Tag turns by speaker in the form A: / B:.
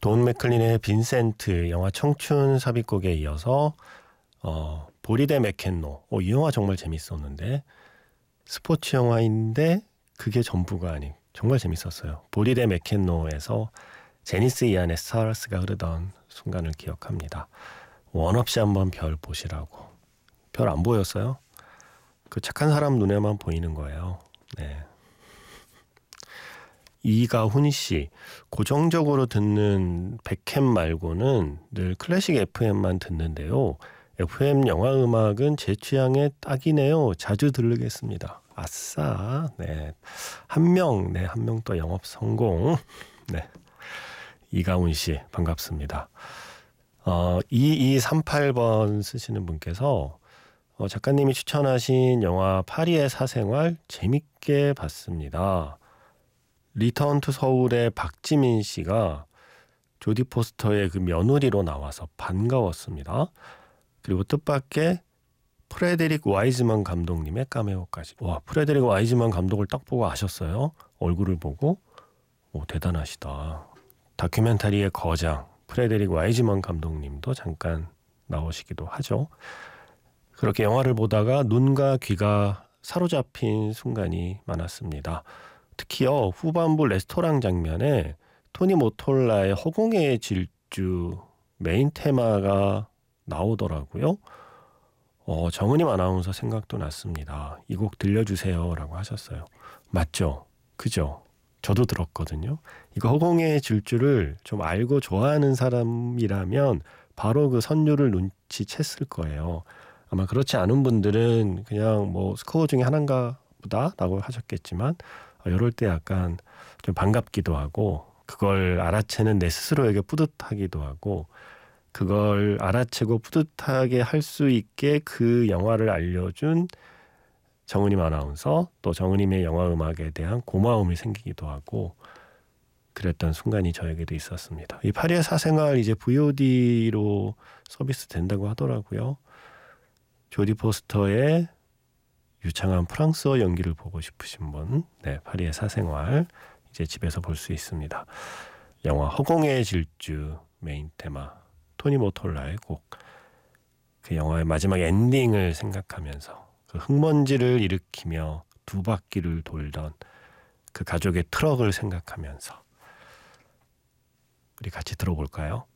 A: 돈 맥클린의 빈센트 영화 청춘 삽입곡에 이어서 보리 대 맥켄로. 이 영화 정말 재밌었는데 스포츠 영화인데 그게 전부가 아닌 정말 재밌었어요. 보리 대 맥켄로에서 제니스 이안의 스타러스가 흐르던 순간을 기억합니다. 원 없이 한번 별 보시라고. 별 안 보였어요? 그 착한 사람 눈에만 보이는 거예요. 네. 이가훈 씨, 고정적으로 듣는 백캠 말고는 늘 클래식 FM만 듣는데요. FM 영화 음악은 제 취향에 딱이네요. 자주 들르겠습니다. 아싸. 네. 한 명 또 영업 성공. 네. 이가훈 씨, 반갑습니다. 2238번 쓰시는 분께서 작가님이 추천하신 영화 파리의 사생활 재밌게 봤습니다. 리턴 투 서울의 박지민 씨가 조디 포스터의 그 며느리로 나와서 반가웠습니다. 그리고 뜻밖의 프레데릭 와이즈만 감독님의 카메오까지. 와, 프레데릭 와이즈만 감독을 딱 보고 아셨어요? 얼굴을 보고? 대단하시다. 다큐멘터리의 거장 프레데릭 와이즈만 감독님도 잠깐 나오시기도 하죠. 그렇게 영화를 보다가 눈과 귀가 사로잡힌 순간이 많았습니다. 특히요, 후반부 레스토랑 장면에 토니 모톨라의 허공의 질주 메인 테마가 나오더라고요. 정은임 아나운서 생각도 났습니다. 이 곡 들려주세요 라고 하셨어요. 맞죠? 그죠? 저도 들었거든요. 이거 허공의 질주를 좀 알고 좋아하는 사람이라면 바로 그 선율을 눈치챘을 거예요. 아마 그렇지 않은 분들은 그냥 뭐 스코어 중에 하나인가 보다 라고 하셨겠지만 이럴 때 약간 좀 반갑기도 하고 그걸 알아채는 내 스스로에게 뿌듯하기도 하고 그걸 알아채고 뿌듯하게 할 수 있게 그 영화를 알려준 정은임 아나운서 또 정은임의 영화 음악에 대한 고마움이 생기기도 하고 그랬던 순간이 저에게도 있었습니다. 이 파리의 사생활 이제 VOD로 서비스 된다고 하더라고요. 조디 포스터의 유창한 프랑스어 연기를 보고 싶으신 분, 파리의 사생활 이제 집에서 볼 수 있습니다. 영화 허공의 질주 메인 테마 토니 모톨라의 곡. 그 영화의 마지막 엔딩을 생각하면서 그 흙먼지를 일으키며 두 바퀴를 돌던 그 가족의 트럭을 생각하면서 우리 같이 들어볼까요?